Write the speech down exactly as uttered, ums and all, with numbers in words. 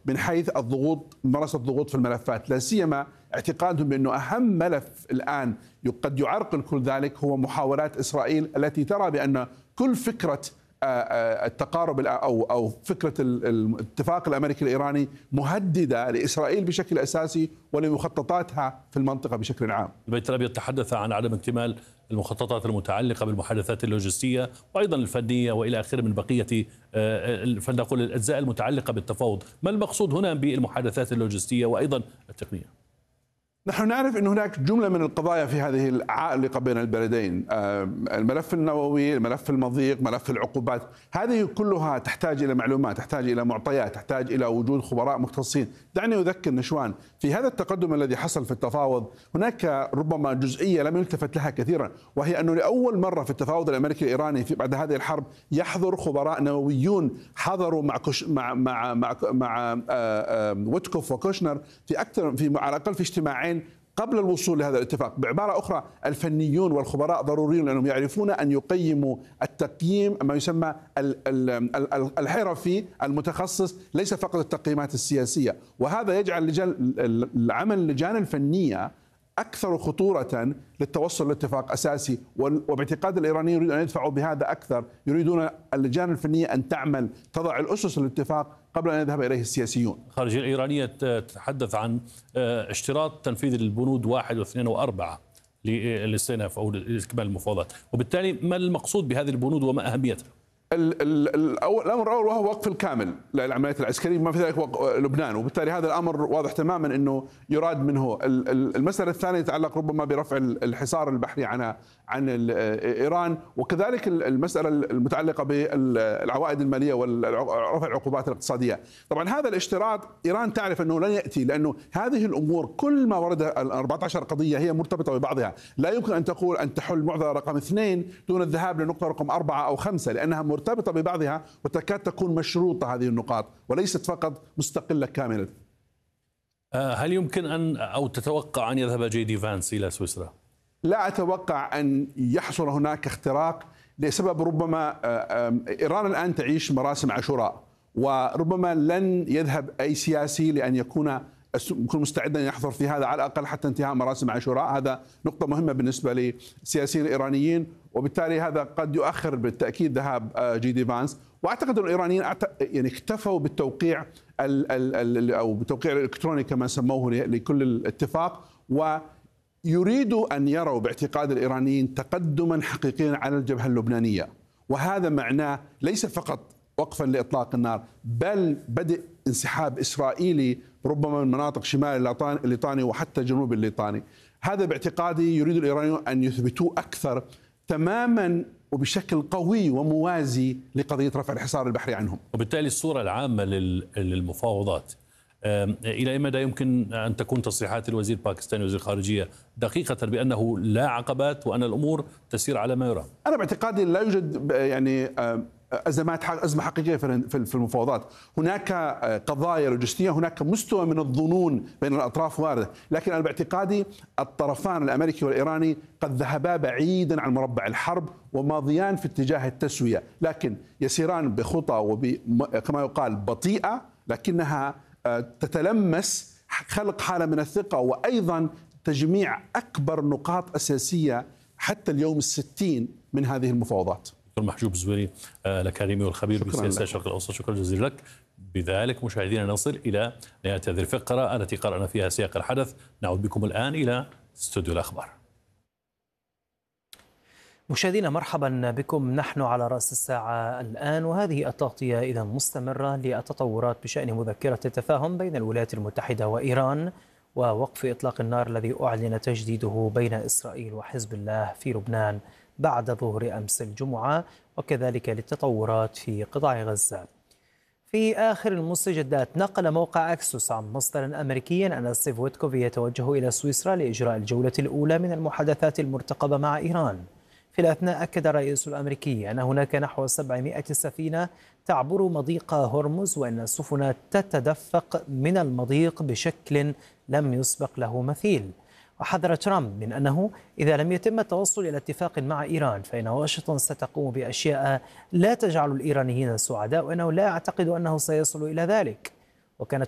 من حيث الضغوط، ممارسة الضغوط في الملفات، لا سيما اعتقادهم بأنه أهم ملف الآن قد يعرقل كل ذلك هو محاولات إسرائيل التي ترى بأن كل فكرة التقارب أو أو فكرة الاتفاق الأمريكي الإيراني مهددة لإسرائيل بشكل أساسي ولمخططاتها في المنطقة بشكل عام. البيت الأبيض تحدث عن عدم اكتمال المخططات المتعلقة بالمحادثات اللوجستية وأيضا الفنية وإلى آخره من بقية فلنقول الأجزاء المتعلقة بالتفاوض. ما المقصود هنا بالمحادثات اللوجستية وأيضا التقنية؟ نحن نعرف أن هناك جملة من القضايا في هذه العالقة بين البلدين، الملف النووي، الملف المضيق، ملف العقوبات، هذه كلها تحتاج إلى معلومات، تحتاج إلى معطيات، تحتاج إلى وجود خبراء مختصين. دعني أذكر نشوان في هذا التقدم الذي حصل في التفاوض هناك ربما جزئية لم يلتفت لها كثيرا، وهي أنه لأول مرة في التفاوض الأمريكي الإيراني في بعد هذه الحرب يحضر خبراء نوويون حضروا مع كوش مع مع مع, مع ويتكوف وكوشنر في أكثر في على الأقل في اجتماعين قبل الوصول لهذا الاتفاق. بعبارة أخرى الفنيون والخبراء ضروريون لأنهم يعرفون أن يقيموا التقييم ما يسمى الحرفي المتخصص، ليس فقط التقييمات السياسية، وهذا يجعل لجان العمل اللجان الفنية أكثر خطورة للتوصل لاتفاق أساسي. وباعتقاد الإيرانيين يريدون أن يدفعوا بهذا أكثر، يريدون اللجان الفنية أن تعمل تضع الأسس للاتفاق قبل أن يذهب إليه السياسيون. الخارجية الإيرانية تتحدث عن اشتراط تنفيذ البنود واحد واثنين وأربعة للاستئناف أو لاستكمال المفاوضات، وبالتالي ما المقصود بهذه البنود وما أهميتها؟ الأول الأمر الأول وهو وقف الكامل للعمليات العسكرية بما في ذلك لبنان، وبالتالي هذا الأمر واضح تماما أنه يراد منه. المسألة الثانية تتعلق ربما برفع الحصار البحري عن عن إيران، وكذلك المسألة المتعلقة بالعوائد المالية ورفع العقوبات الاقتصادية. طبعا هذا الاشتراط إيران تعرف أنه لن يأتي، لأنه هذه الأمور كل ما ورد ال أربعة عشر قضية هي مرتبطة ببعضها، لا يمكن أن تقول أن تحل معضلة رقم اثنين دون الذهاب لنقطة رقم أربعة أو خمسة، لأنها مرتبطة ببعضها وتكاد تكون مشروطة هذه النقاط وليست فقط مستقلة كاملة. هل يمكن أن أو تتوقع أن يذهب جي دي فانس إلى سويسرا؟ لا أتوقع أن يحصل هناك اختراق لسبب ربما إيران الآن تعيش مراسم عاشوراء، وربما لن يذهب أي سياسي لأن يكون يكون مستعدا أن يحضر في هذا على الأقل حتى انتهاء مراسم عاشوراء. هذا نقطة مهمة بالنسبة للسياسيين الإيرانيين، وبالتالي هذا قد يؤخر بالتأكيد ذهاب جي دي فانس. واعتقد ان الايرانيين يعني اكتفوا بالتوقيع ال ال ال او بالتوقيع الالكتروني كما سموه لكل الاتفاق، ويريدوا ان يروا باعتقاد الايرانيين تقدما حقيقيا على الجبهه اللبنانيه، وهذا معناه ليس فقط وقفا لاطلاق النار بل بدء انسحاب اسرائيلي ربما من مناطق شمال الليطاني وحتى جنوب الليطاني. هذا باعتقادي يريد الايرانيون ان يثبتوه اكثر تماما وبشكل قوي وموازي لقضية رفع الحصار البحري عنهم. وبالتالي الصورة العامة للمفاوضات إلى أي مدى يمكن أن تكون تصريحات الوزير الباكستاني وزير الخارجية دقيقة بأنه لا عقبات وأن الأمور تسير على ما يرام؟ أنا باعتقادي لا يوجد يعني أزمات أزمة حقيقية في المفاوضات. هناك قضايا لوجستية، هناك مستوى من الظنون بين الأطراف واردة، لكن أنا باعتقادي الطرفان الأمريكي والإيراني قد ذهبا بعيدا عن مربع الحرب وماضيان في اتجاه التسوية، لكن يسيران بخطى وكما يقال بطيئة، لكنها تتلمس خلق حالة من الثقة وأيضا تجميع أكبر نقاط أساسية حتى اليوم الستين من هذه المفاوضات. دكتور محجوب الزويري الأكاديمي والخبير بسياسة الشرق الأوسط، شكرا جزيلا لك. بذلك مشاهدينا نصل إلى نهاية هذه الفقرة التي قرأنا فيها سياق الحدث. نعود بكم الآن إلى استوديو الأخبار. مشاهدينا مرحبا بكم، نحن على رأس الساعة الآن، وهذه التغطية إذا مستمرة للتطورات بشأن مذكرة التفاهم بين الولايات المتحدة وإيران ووقف إطلاق النار الذي أعلن تجديده بين إسرائيل وحزب الله في لبنان بعد ظهر أمس الجمعة، وكذلك للتطورات في قطاع غزة. في آخر المستجدات نقل موقع أكسوس عن مصدر أمريكي أن ستيف ويتكوف يتوجه إلى سويسرا لإجراء الجولة الأولى من المحادثات المرتقبة مع إيران. في الأثناء أكد الرئيس الأمريكي أن هناك نحو سبعمائة سفينة تعبر مضيق هرمز، وأن السفن تتدفق من المضيق بشكل لم يسبق له مثيل. وحذر ترامب من أنه إذا لم يتم التوصل إلى اتفاق مع إيران فإن واشنطن ستقوم بأشياء لا تجعل الإيرانيين سعداء، وأنه لا يعتقد أنه سيصل إلى ذلك. وكانت